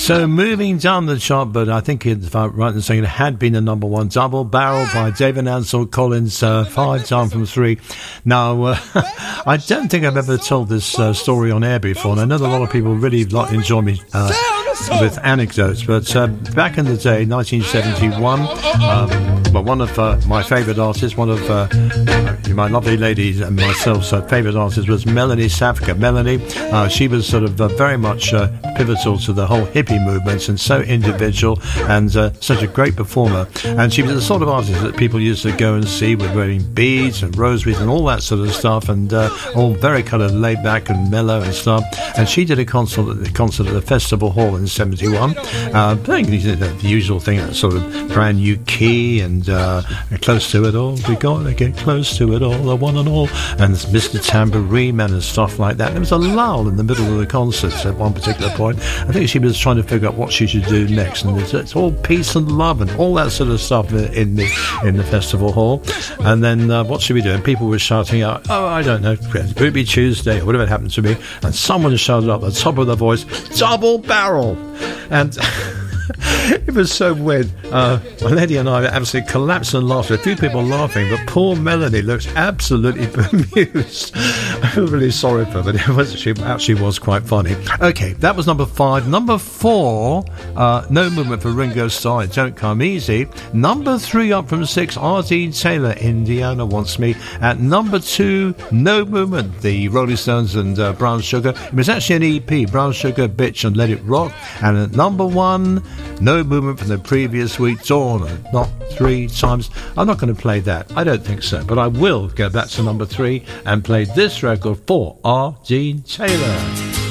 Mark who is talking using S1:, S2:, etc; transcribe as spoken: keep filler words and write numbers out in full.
S1: So moving down the chart, but I think it, if I'm right in saying it had been the number one, Double Barrel by David Ansel Collins, uh, five down from three. Now, uh, I don't think I've ever told this uh, story on air before, and I know that a lot of people really like, enjoy me uh, with anecdotes, but uh, back in the day, nineteen seventy-one, um, well, one of uh, my favourite artists, one of uh, my lovely ladies and myself's uh, favourite artists was Melanie Safka. Melanie, uh, she was sort of uh, very much uh, pivotal to the whole hippie movement and so individual and uh, such a great performer. And she was the sort of artist that people used to go and see with wearing beads and rosaries and all that sort of stuff, and uh, all very kind of laid back and mellow and stuff. And she did a concert at the, concert at the Festival Hall in seventy-one, uh, playing the, the usual thing, that sort of brand new key and uh, close to it all. We gotta get close to it all, the one and all. And Mister Tambourine Man and stuff like that. There was a lull in the middle of the concert at one particular point. I think she was trying to figure out what she should do next, and it's, it's all peace and love and all that sort of stuff in the in the Festival Hall. And then uh, what should we do? And people were shouting out, oh, I don't know, Booby Tuesday or whatever happened to me, and someone shouted up at the top of their voice, Double Barrel. And it was so weird. Uh, my lady and I absolutely collapsed and laughed. A few people laughing, but poor Melanie looks absolutely bemused. I feel really sorry for her, but it was, she actually was quite funny. Okay, that was number five. Number four, uh, No Movement for Ringo Starr, Don't Come Easy. Number three, up from six, R D Taylor, Indiana Wants Me. At number two, No Movement, the Rolling Stones and uh, Brown Sugar. It was actually an E P, Brown Sugar, Bitch and Let It Rock. And at number one, No Movement from the previous week, Dawn, not three times. I'm not going to play that. I don't think so. But I will go back to number three and play this record for R D Taylor.